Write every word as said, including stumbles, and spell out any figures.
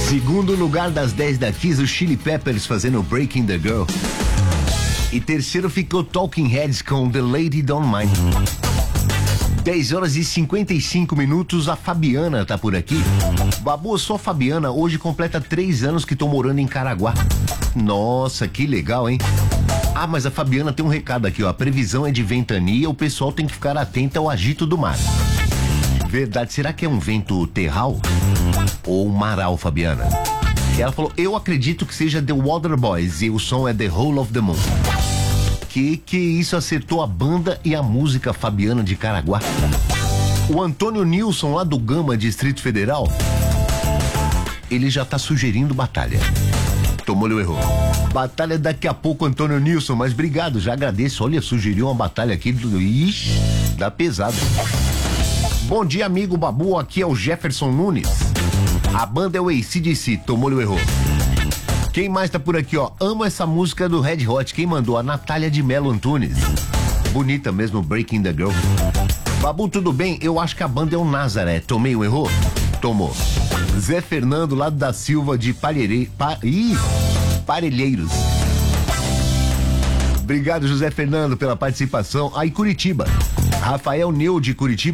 Segundo lugar das dez da Kiss, o Chili Peppers fazendo Breaking the Girl. E terceiro ficou Talking Heads com The Lady Don't Mind. dez horas e cinquenta e cinco minutos, a Fabiana tá por aqui. Babu, eu sou a Fabiana, hoje completa três anos que tô morando em Caraguá. Nossa, que legal, hein? Ah, mas a Fabiana tem um recado aqui, ó. A previsão é de ventania, o pessoal tem que ficar atento ao agito do mar. Verdade, será que é um vento terral? Ou maral, Fabiana? Ela falou, eu acredito que seja The Waterboys e o som é The Hole of the Moon. Que que isso, acertou a banda e a música, Fabiana de Caraguá. O Antônio Nilson, lá do Gama, Distrito Federal, ele já tá sugerindo batalha. Tomou-lhe o erro. Batalha daqui a pouco, Antônio Nilson, mas obrigado, já agradeço. Olha, sugeriu uma batalha aqui do... Ixi, dá pesado. Bom dia, amigo Babu, aqui é o Jefferson Nunes. A banda é o A C D C, tomou-lhe o erro. Quem mais tá por aqui, ó? Amo essa música do Red Hot. Quem mandou? A Natália de Melo Antunes. Bonita mesmo, Breaking the Girl. Babu, tudo bem? Eu acho que a banda é o Nazaré. Tomei um erro? Tomou. Zé Fernando, lá da Silva de Parelhe... Pa... Ih, Parelheiros. Obrigado, José Fernando, pela participação. Aí, Curitiba. Rafael Neu de Curitiba.